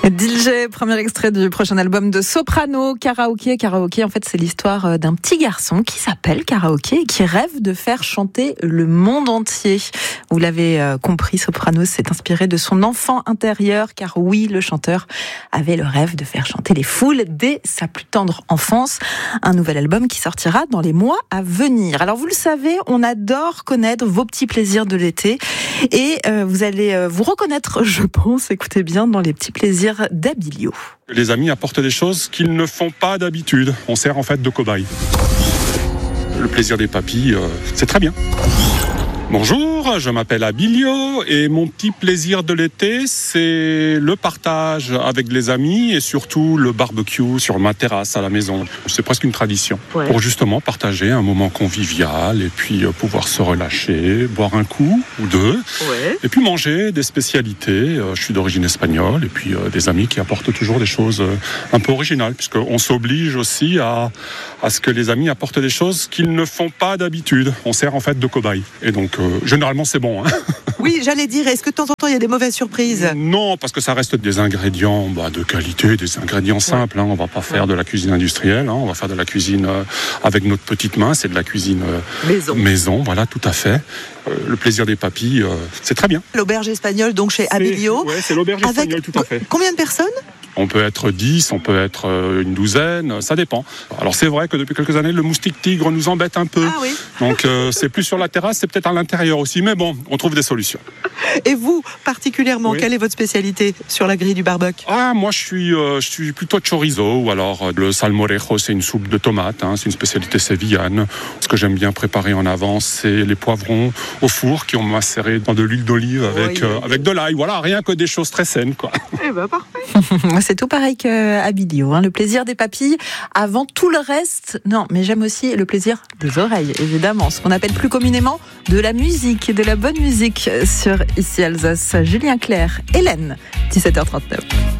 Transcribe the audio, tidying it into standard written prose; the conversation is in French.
DJ, premier extrait du prochain album de Soprano, Karaoké. Karaoké, en fait, c'est l'histoire d'un petit garçon qui s'appelle Karaoké et qui rêve de faire chanter le monde entier. Vous l'avez compris, Soprano s'est inspiré de son enfant intérieur, car oui, le chanteur avait le rêve de faire chanter les foules dès sa plus tendre enfance. Un nouvel album qui sortira dans les mois à venir. Alors, vous le savez, on adore connaître vos petits plaisirs de l'été et vous allez vous reconnaître, je pense, écoutez bien, dans les petits plaisirs d'Abilio. Les amis apportent des choses qu'ils ne font pas d'habitude. On sert en fait de cobaye. Le plaisir des papilles, c'est très bien. Bonjour, je m'appelle Abilio et mon petit plaisir de l'été, c'est le partage avec les amis et surtout le barbecue sur ma terrasse à la maison. C'est presque une tradition pour justement partager un moment convivial et puis pouvoir se relâcher, boire un coup ou deux et puis manger des spécialités. Je suis d'origine espagnole et puis des amis qui apportent toujours des choses un peu originales puisqu'on s'oblige aussi à ce que les amis apportent des choses qu'ils ne font pas d'habitude. On sert en fait de cobaye et donc généralement c'est bon. Oui, j'allais dire, est-ce que de temps en temps il y a des mauvaises surprises ? Non, parce que ça reste des ingrédients de qualité, des ingrédients simples. On va pas faire de la cuisine industrielle, on va faire de la cuisine avec notre petite main, c'est de la cuisine maison, voilà, tout à fait. Le plaisir des papilles, c'est très bien. L'auberge espagnole, donc chez Abilio. Oui, c'est l'auberge espagnole, tout à fait. Combien de personnes ? On peut être 10, on peut être une douzaine, ça dépend. Alors c'est vrai que depuis quelques années, le moustique tigre nous embête un peu. Ah oui. Donc c'est plus sur la terrasse, c'est peut-être à l'intérieur aussi. Mais bon, on trouve des solutions. Et vous, particulièrement, quelle est votre spécialité sur la grille du barbecue ? Moi je suis plutôt chorizo, ou alors le salmorejo, c'est une soupe de tomates, c'est une spécialité sévillane. Ce que j'aime bien préparer en avance, c'est les poivrons au four qui ont macéré dans de l'huile d'olive avec de l'ail. Voilà, rien que des choses très saines, quoi. Eh ben parfait. C'est tout pareil qu'Abilio, le plaisir des papilles avant tout le reste. Non, mais j'aime aussi le plaisir des oreilles, évidemment. Ce qu'on appelle plus communément de la musique, de la bonne musique sur Ici Alsace. Julien Clerc, Hélène, 17h39.